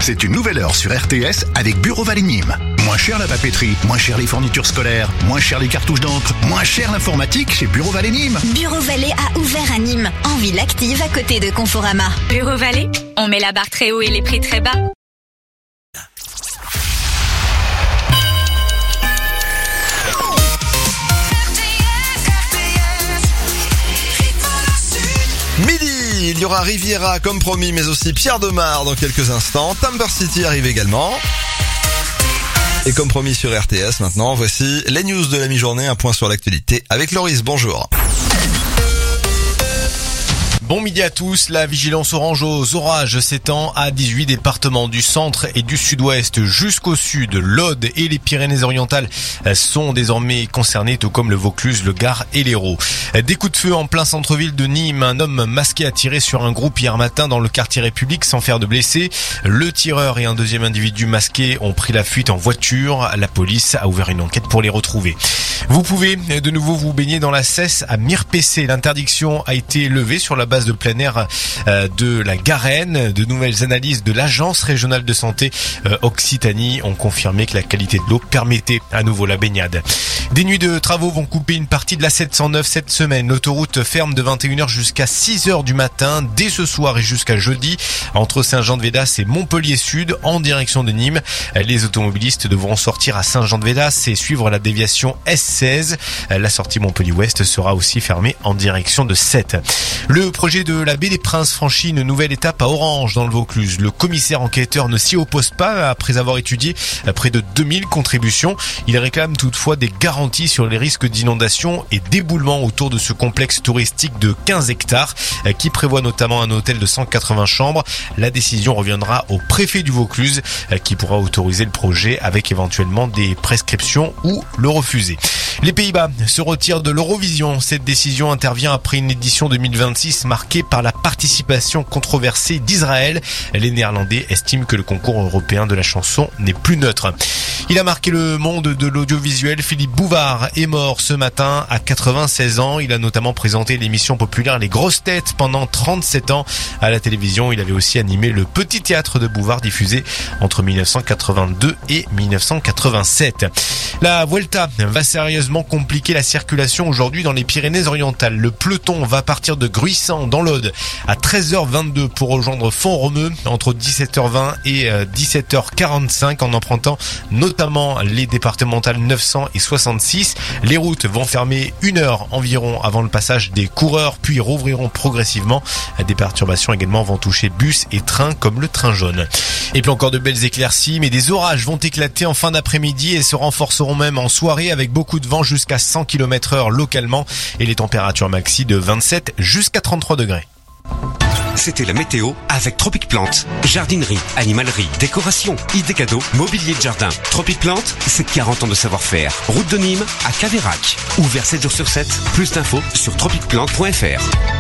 C'est une nouvelle heure sur RTS avec Bureau Vallée Nîmes. Moins cher la papeterie, moins cher les fournitures scolaires, moins cher les cartouches d'encre, moins cher l'informatique chez Bureau Vallée Nîmes. Bureau Vallée a ouvert à Nîmes, en ville active à côté de Conforama. Bureau Vallée, on met la barre très haut et les prix très bas. Midi, il y aura Riviera comme promis, mais aussi Pierre Demar dans quelques instants. Timber City arrive également. Et comme promis sur RTS maintenant, voici les news de la mi-journée, un point sur l'actualité avec Loris, bonjour. Bon midi à tous, la vigilance orange aux orages s'étend à 18 départements du centre et du sud-ouest jusqu'au sud. L'Aude et les Pyrénées-Orientales sont désormais concernés, tout comme le Vaucluse, le Gard et l'Hérault. Des coups de feu en plein centre-ville de Nîmes. Un homme masqué a tiré sur un groupe hier matin dans le quartier République sans faire de blessés. Le tireur et un deuxième individu masqué ont pris la fuite en voiture. La police a ouvert une enquête pour les retrouver. Vous pouvez de nouveau vous baigner dans la Cesse à Mirpessé. L'interdiction a été levée sur la base de plein air de la Garenne. De nouvelles analyses de l'Agence régionale de santé Occitanie ont confirmé que la qualité de l'eau permettait à nouveau la baignade. Des nuits de travaux vont couper une partie de la 709 cette semaine. L'autoroute ferme de 21h jusqu'à 6h du matin, dès ce soir et jusqu'à jeudi, entre Saint-Jean-de-Védas et Montpellier-Sud, en direction de Nîmes. Les automobilistes devront sortir à Saint-Jean-de-Védas et suivre la déviation S16. La sortie Montpellier-Ouest sera aussi fermée en direction de Sète. Le projet de la baie des Princes franchit une nouvelle étape à Orange dans le Vaucluse. Le commissaire enquêteur ne s'y oppose pas après avoir étudié près de 2000 contributions. Il réclame toutefois des garanties sur les risques d'inondation et d'éboulement autour de ce complexe touristique de 15 hectares qui prévoit notamment un hôtel de 180 chambres. La décision reviendra au préfet du Vaucluse qui pourra autoriser le projet avec éventuellement des prescriptions ou le refuser. Les Pays-Bas se retirent de l'Eurovision. Cette décision intervient après une édition 2026 marquée par la participation controversée d'Israël. Les Néerlandais estiment que le concours européen de la chanson n'est plus neutre. Il a marqué le monde de l'audiovisuel. Philippe Bouvard est mort ce matin à 96 ans. Il a notamment présenté l'émission populaire Les Grosses Têtes pendant 37 ans. À la télévision, il avait aussi animé le Petit Théâtre de Bouvard diffusé entre 1982 et 1987. La Vuelta va sérieusement compliquer la circulation aujourd'hui dans les Pyrénées-Orientales. Le peloton va partir de Gruissant dans l'Aude à 13h22 pour rejoindre Font-Romeu entre 17h20 et 17h45 en empruntant notamment les départementales 900 et 66. Les routes vont fermer 1 heure environ avant le passage des coureurs puis rouvriront progressivement. Des perturbations également vont toucher bus et trains comme le train jaune. Et puis encore de belles éclaircies, mais des orages vont éclater en fin d'après-midi et se renforceront même en soirée avec beaucoup de vent jusqu'à 100 km/h localement et les températures maxi de 27 jusqu'à 33 degrés. C'était la météo avec Tropic Plante. Jardinerie, animalerie, décoration, idées cadeaux, mobilier de jardin. Tropic Plante, c'est 40 ans de savoir-faire. Route de Nîmes à Caveyrac. Ouvert 7 jours sur 7. Plus d'infos sur tropicplante.fr.